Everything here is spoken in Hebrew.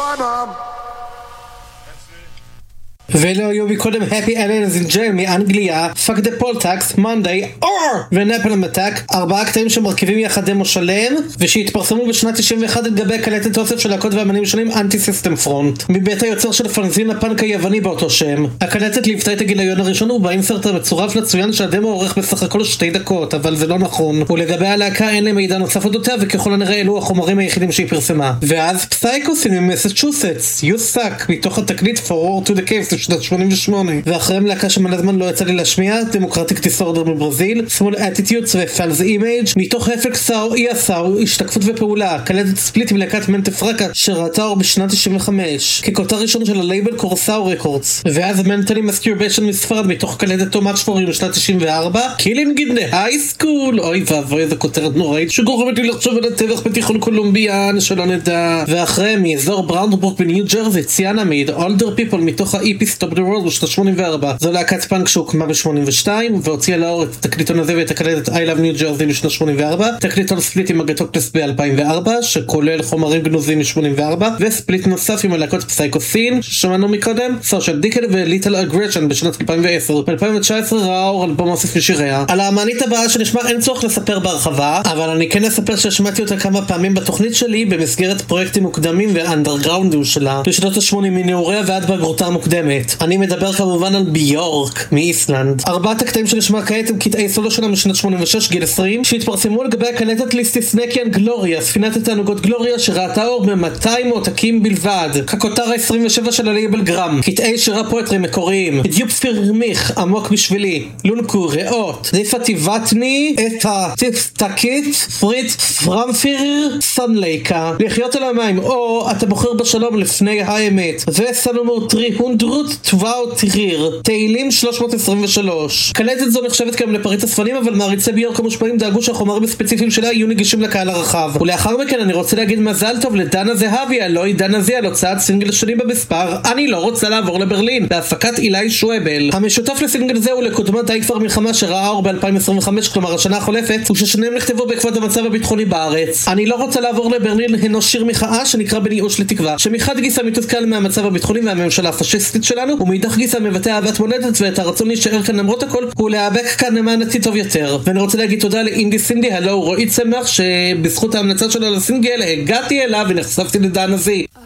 ולא היו מקודם Happy Aliens in Jail מאנגליה, Fuck the Poll Tax, Monday, ו-Napalm Attack, 4 קטעים שמרכיבים יחד דמו שלם, ושהתפרסמו בשנת 91 על גבי קלטת אוסף של להקות ואמנים שונים Anti-System Front, מבית היוצר של פנזין הפאנק היווני באותו שם. הקלטת ליוותה את הגיליון הראשון ובאינסרט המצורף לצוין שהדמו עורך בסך הכל 2 דקות, אבל זה לא נכון. ולגבי הלהקה אין להם מידע נוסף אודותיה, וככל הנראה אלו החומרים היחידים שהיא פרסמה. ואז פסייקוסים ממסצ'וסטס, You Suck, מתוך התקליט For War to the Caves שנת 88, ואחריהם להקה שמלא זמן לא יצא לי להשמיע, Democratic Disorder מברזיל, Small Attitudes ו-False Image, מתוך הפק סאו, אי הסאו, השתקפות ופעולה, קלטת ספליט עם להקת מנטפרקה שראתה אור בשנת 95, ככותר ראשון של הלייבל קורסאו רקורדס, ואז Mentally Masturbation מספרד מתוך קלטת Too Much For You בשנת 94, Killing in the High School, אוי ואבוי איזה כותרת נוראית, שגורמת לי לחשוב על הטבח בתיכון קולומביאן שלא נדע, ואחריהם מאזור בראונדבורג בניו ג'רזי, ציאנמיד, Older People מתוך ה-EP Stop the World בשנת 84. זו להקת פאנק שהוקמה ב-82 והוציאה לאור את התקליטון הזה ואת הקלטת I Love New Jersey בשנת 84, תקליטון ספליט עם הגטוקלס ב-2004 שכולל חומרים גנוזים מ-84, וספליט נוסף עם הלהקות פסייקוסין ששמענו מקודם, Social Decade ו-Little Aggression בשנת 2010. ב-2019 ראה אור אלבום אוסף משיריה. על האמנית הבאה שנשמע אין צורך לספר בהרחבה, אבל אני כן אספר ששמעתי אותה כמה פעמים בתוכנית שלי במסגרת פרויקטים מוקדמים ואנדרגראונדים שלה בשנות ה-80 מנעוריה ועד בגרותה מוקדמת. אני מדבר כמובן על ביורק מאיסלנד. 4 הקטעים שנשמע כעת הם קטעי סולו שלה משנת 86 גיל 20 שהתפרסמו על גבי הקלטת ליסטיסנקיאן גלוריה, ספינת התענוגות גלוריה שראתה אור ב-200 עותקים בלבד, ככותר ה-27 של הלייבל גרם. קטעי שירה פואטרי מקוריים, דיופספיר מיך, עמוק בשבילי, לונקו, ראות, ריפטיבטני, את הטיפטקית, פריט פרמפיר, סנלייקה, לחיות על המים, או אתה בוחר בשלום לפני האמת, וסלומור 300 תבואו תריר, תהילים 323. קלטת זו נחשבת כיום לפריט הספנים, אבל מעריצי ביורק המושפעים דאגו שהחומרים הספציפיים שלה יהיו נגישים לקהל הרחב. ולאחר מכן אני רוצה להגיד מזל טוב לדנה זהבי, הלוי דנה זי, על הוצאת סינגל שני במספר אני לא רוצה לעבור לברלין, בהפקת אילי שובל. המשותף לסינגל זה ולקודמת די כבר מלחמה שראה אור ב-2025, כלומר השנה החולפת, וששניהם נכתבו בעקבות המצב הביטחוני בארץ. אני לא רוצה לעבור לברלין הינו שיר מחאה שנקרא בין ייאוש לתקווה, שמחד גיסא מתוסכל מהמצב הביטחוני והממשלה הפשיסטית שלנו, ומאידך גיסא מבטא אהבת מולדת ואת הרצון להישאר כאן למרות הכל ולהיאבק כאן למען עתיד טוב יותר. ואני רוצה להגיד תודה לאינדי סינדי, הלו רועי צמח, שבזכות ההמלצה שלו לסינגל הגעתי אליו ונחשפתי לדנה זי.